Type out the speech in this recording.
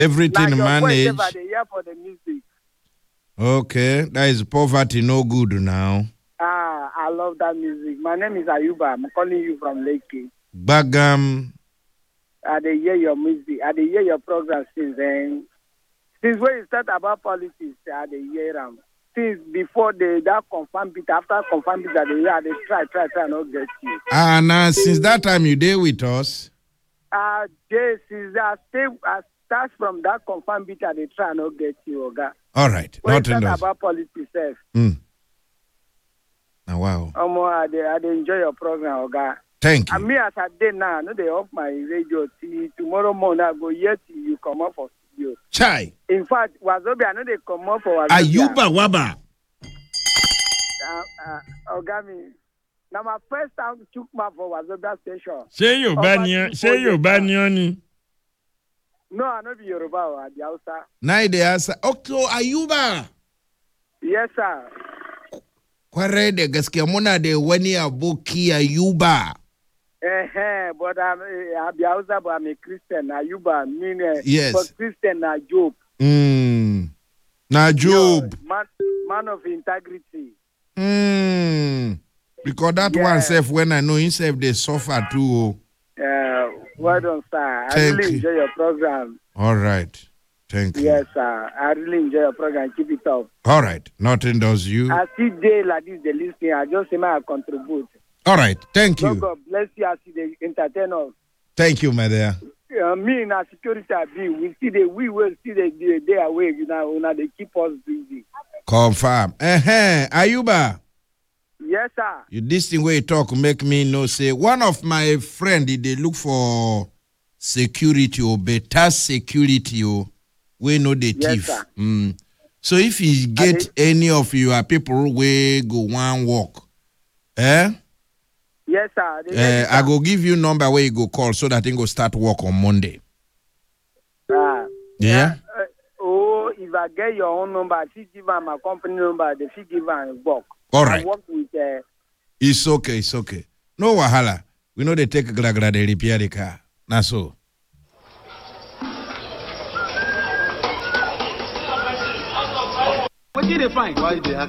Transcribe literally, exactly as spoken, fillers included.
Everything Like managed. Over the year for the music. Okay, that is poverty no good now. Ah, I love that music. My name is Ayuba. I'm calling you from Lake. Bagam. I dey hear your music. I dey hear your program since then. Since when you start about politics, I dey hear them. Since before the that confirm bit, after confirm bit, I dey hear, I dey try, try, try, not get you. Ah, now since that time you there with us? Ah, uh, yes, since I stay, I start from that confirm bit, I dey try, not get you, Oga. All right, when nothing you start does. about politics, self. Hmm. Oh, wow. Um, I dey, I dey enjoy your program, Oga. Thank you. And me as I dey now, I know they off my radio till tomorrow morning. I go hear till you come up for studio. Chai. In fact, Wazobia, I know they come up for Wazobia. Ayuba Waba. Uh, uh, Ogami. Now my first time took my for Wazobia station. Say you banion, say you banioni. No, I know be Yoruba or the Hausa. Now they answer. Okay, Ayuba. Yes, sir. Kware de gaskiya muna da wani aboki Ayuba. Eh, but I'm a Hausa, but I'm a Christian. Ayuba mean uh, yes. But Christian na Job. Hmm. Na Job. Yo, man, man of integrity. Hmm. Because that yeah. one self, when I know himself, they suffer too. Uh, well done, sir. I Thank really you. enjoy your program. All right. Thank you. Yes, sir. I really enjoy your program. Keep it up. All right. Nothing does you. I see day like this, the listening. I just say I contribute. All right. Thank you. God bless you as the entertainer. Thank you, my dear. Uh, me in our security be we see the we will see the the day away. You know, you know, they keep us busy. Confirm. Uh-huh. Ayuba. Yes, sir. You this thing where you talk make me know say one of my friend they look for security or better security or we know the yes, thief. Sir. Mm. So if you get they, any of your people we go one walk, eh? Yes, sir. They, uh, I go give you number where you go call so that thing go start work on Monday. Uh, yeah. Uh, oh, if I get your own number, I should give them my company number. They should give them work. All right. I work with. Uh, it's okay. It's okay. No wahala. We know they take a gra gra they repair the car. That's so. What did they find? Why they ask